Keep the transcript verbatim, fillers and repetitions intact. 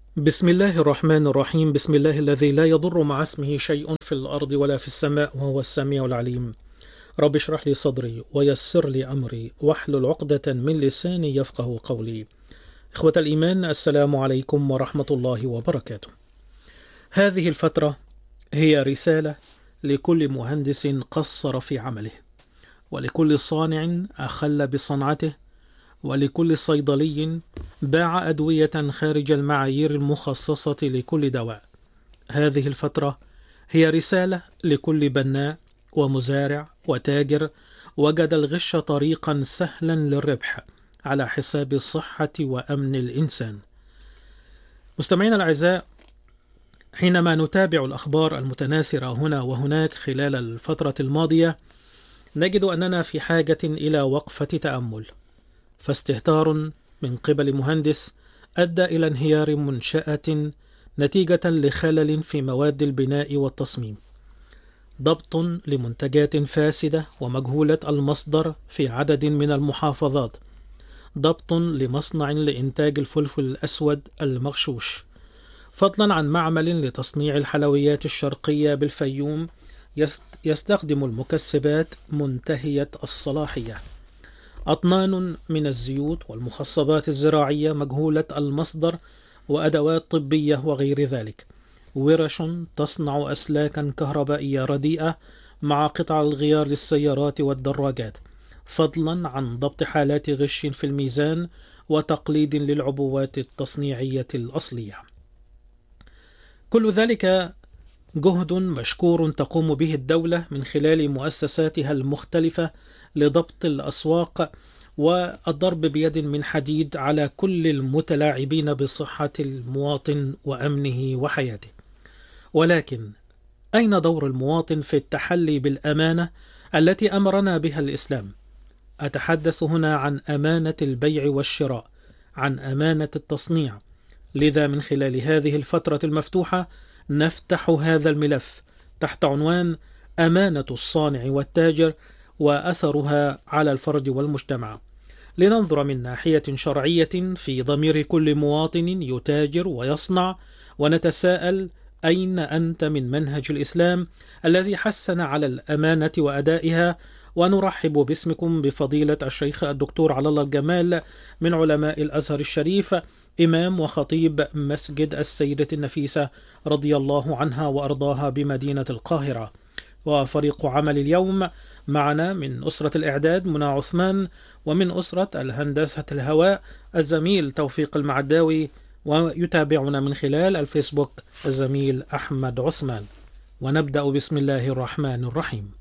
بسم الله الرحمن الرحيم. بسم الله الذي لا يضر مع اسمه شيء في الأرض ولا في السماء وهو السميع العليم. رب اشرح لي صدري ويسر لي أمري واحلل عقدة من لساني يفقه قولي. إخوة الإيمان، السلام عليكم ورحمة الله وبركاته. هذه الفترة هي رسالة لكل مهندس قصر في عمله، ولكل صانع أخل بصنعته، ولكل صيدلي باع أدوية خارج المعايير المخصصة لكل دواء. هذه الفترة هي رسالة لكل بناء ومزارع وتاجر وجد الغش طريقا سهلا للربح على حساب الصحة وأمن الإنسان. مستمعينا الأعزاء، حينما نتابع الأخبار المتناثرة هنا وهناك خلال الفترة الماضية، نجد أننا في حاجة إلى وقفة تأمل. فاستهتار من قبل مهندس أدى إلى انهيار منشأة نتيجة لخلل في مواد البناء والتصميم، ضبط لمنتجات فاسدة ومجهولة المصدر في عدد من المحافظات، ضبط لمصنع لإنتاج الفلفل الأسود المغشوش، فضلا عن معمل لتصنيع الحلويات الشرقية بالفيوم يستخدم المكسبات منتهية الصلاحية، أطنان من الزيوت والمخصبات الزراعية مجهولة المصدر وأدوات طبية وغير ذلك، ورش تصنع أسلاكا كهربائية رديئة مع قطع الغيار للسيارات والدراجات، فضلا عن ضبط حالات غش في الميزان وتقليد للعبوات التصنيعية الأصلية. كل ذلك جهد مشكور تقوم به الدولة من خلال مؤسساتها المختلفة لضبط الأسواق والضرب بيد من حديد على كل المتلاعبين بصحة المواطن وأمنه وحياته. ولكن أين دور المواطن في التحلي بالأمانة التي أمرنا بها الإسلام؟ أتحدث هنا عن أمانة البيع والشراء، عن أمانة التصنيع. لذا من خلال هذه الفترة المفتوحة نفتح هذا الملف تحت عنوان أمانة الصانع والتاجر وأثرها على الفرد والمجتمع، لننظر من ناحية شرعية في ضمير كل مواطن يتاجر ويصنع، ونتساءل: أين أنت من منهج الإسلام الذي حسن على الأمانة وأدائها؟ ونرحب باسمكم بفضيلة الشيخ الدكتور على الله الجمال من علماء الأزهر الشريف، إمام وخطيب مسجد السيدة النفيسة رضي الله عنها وأرضاها بمدينة القاهرة. وفريق عمل اليوم معنا من أسرة الإعداد منى عثمان، ومن أسرة الهندسة الهواء الزميل توفيق المعداوي، ويتابعنا من خلال الفيسبوك الزميل أحمد عثمان. ونبدأ بسم الله الرحمن الرحيم.